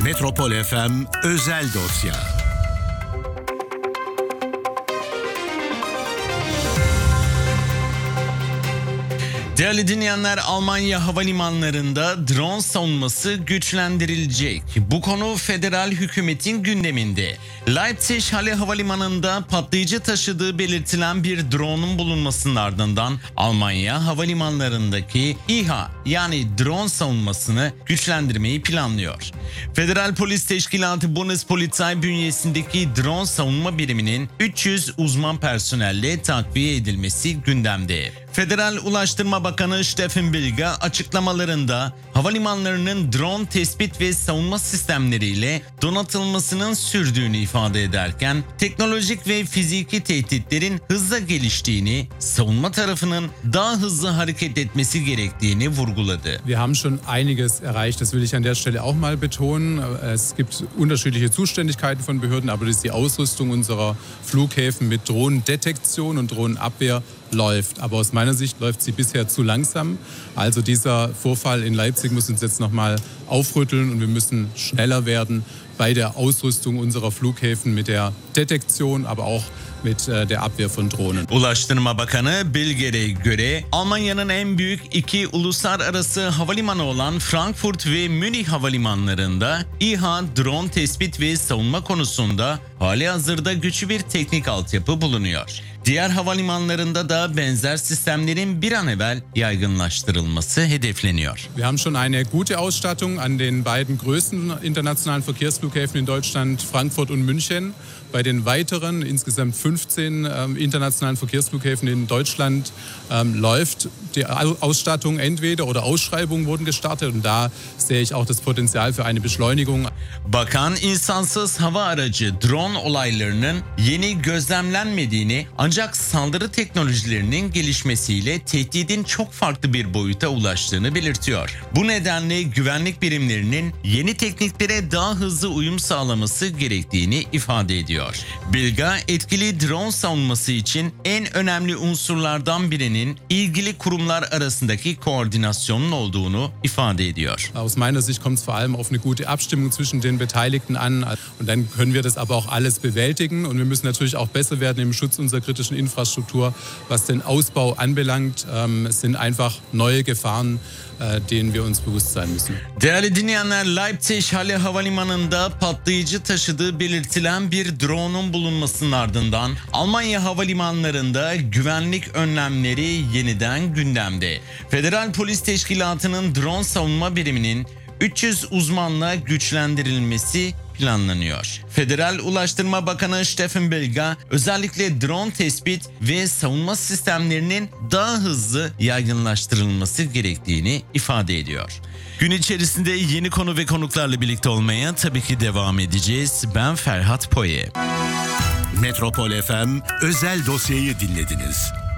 Metropol FM özel dosya. Değerli dinleyenler, Almanya havalimanlarında drone savunması güçlendirilecek. Bu konu federal hükümetin gündeminde. Leipzig Halle Havalimanı'nda patlayıcı taşıdığı belirtilen bir drone'un bulunmasının ardından Almanya havalimanlarındaki İHA yani drone savunmasını güçlendirmeyi planlıyor. Federal Polis Teşkilatı Bundespolizei bünyesindeki drone savunma biriminin 300 uzman personelle takviye edilmesi gündemde. Federal Ulaştırma Bakanı Steffen Bilger açıklamalarında havalimanlarının drone tespit ve savunma sistemleriyle donatılmasının sürdüğünü ifade ederken teknolojik ve fiziki tehditlerin hızla geliştiğini, savunma tarafının daha hızlı hareket etmesi gerektiğini vurguladı. Wir haben schon einiges erreicht, das will ich an der Stelle auch mal betonen. Es gibt unterschiedliche Zuständigkeiten von Behörden, aber die Ausrüstung unserer Flughäfen mit Drohnendetektion und Drohnenabwehr läuft. Aber aus meiner Sicht läuft sie bisher zu langsam. Also dieser Vorfall in Leipzig muss uns jetzt nochmal aufrütteln und wir müssen schneller werden bei der Ausrüstung unserer Flughäfen mit der Detektion, aber auch mit der Abwehr von Drohnen. Ulaştırma Bakanı Bilger'e göre Almanya'nın en büyük iki uluslararası havalimanı olan Frankfurt ve Münih havalimanlarında İHA drone tespit ve savunma konusunda halihazırda güçlü bir teknik altyapı bulunuyor. Diğer havalimanlarında da benzer sistemlerin bir an evvel yaygınlaştırılması hedefleniyor. Wir haben schon eine gute Ausstattung an den beiden größten internationalen Verkehrsflughäfen in Deutschland, Frankfurt und München. Bei den weiteren, insgesamt 15 internationalen Verkehrsflughäfen in Deutschland läuft die Ausstattung entweder oder Ausschreibungen wurden gestartet und da sehe ich auch das Potenzial für eine Beschleunigung. Bakan insansız hava aracı drone olaylarının yeni gözlemlenmediğini ancak saldırı teknolojilerinin gelişmesiyle tehdidin çok farklı bir boyuta ulaştığını belirtiyor. Bu nedenle güvenlik birimlerinin yeni tekniklere daha hızlı uyum sağlaması gerektiğini ifade ediyor. Bilga, etkili drone savunması için en önemli unsurlardan birinin ilgili kurumlar arasındaki koordinasyonun olduğunu ifade ediyor. Aus meiner Sicht kommt es vor allem auf eine gute Abstimmung zwischen den Beteiligten an und dann können wir das aber auch alles bewältigen und wir müssen natürlich auch besser werden im Schutz unserer kritischen Infrastruktur. Was den Ausbau anbelangt, es sind einfach neue Gefahren, denen wir uns bewusst sein müssen. Değerli dinleyenler, Leipzig Halle Havalimanı'nda patlayıcı taşıdığı belirtilen bir drone'un bulunmasının ardından Almanya havalimanlarında güvenlik önlemleri yeniden gündemde. Federal Polis Teşkilatı'nın drone savunma biriminin 300 uzmanla güçlendirilmesi planlanıyor. Federal Ulaştırma Bakanı Steffen Bilger özellikle drone tespit ve savunma sistemlerinin daha hızlı yaygınlaştırılması gerektiğini ifade ediyor. Gün içerisinde yeni konu ve konuklarla birlikte olmaya tabii ki devam edeceğiz. Ben Ferhat Poye. Metropol FM özel dosyayı dinlediniz.